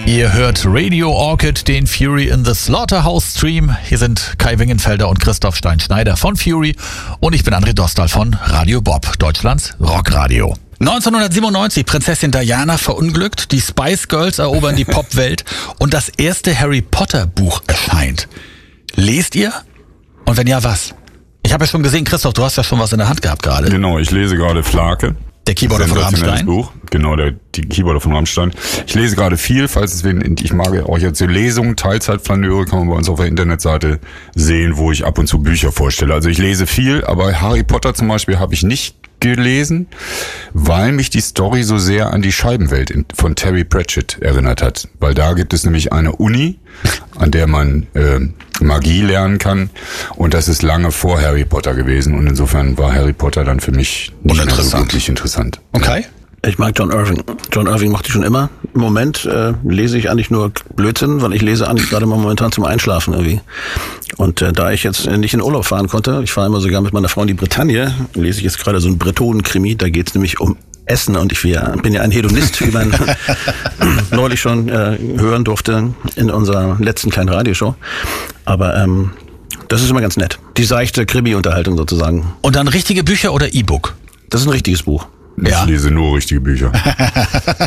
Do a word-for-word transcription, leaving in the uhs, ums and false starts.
Ihr hört Radio Orchid, den Fury in the Slaughterhouse Stream. Hier sind Kai Wingenfelder und Christoph Stein-Schneider von Fury und ich bin André Dostal von Radio Bob, Deutschlands Rockradio. neunzehnhundertsiebenundneunzig, Prinzessin Diana verunglückt, die Spice Girls erobern die Popwelt und das erste Harry Potter Buch erscheint. Lest ihr? Und wenn ja, was? Ich habe ja schon gesehen, Christoph, du hast ja schon was in der Hand gehabt gerade. Genau, ich lese gerade Flake. Der Keyboarder von Rammstein. Buch. Genau, der die Keyboarder von Rammstein. Ich lese gerade viel, falls es wen, ich mag auch jetzt die Lesungen, Teilzeitflaneure kann man bei uns auf der Internetseite sehen, wo ich ab und zu Bücher vorstelle. Also ich lese viel, aber Harry Potter zum Beispiel habe ich nicht gelesen, weil mich die Story so sehr an die Scheibenwelt von Terry Pratchett erinnert hat. Weil da gibt es nämlich eine Uni, an der man äh, Magie lernen kann und das ist lange vor Harry Potter gewesen und insofern war Harry Potter dann für mich nicht mehr so wirklich interessant. Okay. Ich mag John Irving. John Irving mochte ich schon immer. Im Moment äh, lese ich eigentlich nur Blödsinn, weil ich lese eigentlich gerade mal momentan zum Einschlafen irgendwie. Und äh, da ich jetzt nicht in Urlaub fahren konnte, ich fahre immer sogar mit meiner Frau in die Bretagne, lese ich jetzt gerade so einen Bretonen-Krimi, da geht's nämlich um Essen und ich bin ja ein Hedonist, wie man neulich schon äh, hören durfte in unserer letzten kleinen Radioshow. Aber ähm, das ist immer ganz nett. Die seichte Krimi-Unterhaltung sozusagen. Und dann richtige Bücher oder E-Book? Das ist ein richtiges Buch. Ich Ja. lese nur richtige Bücher.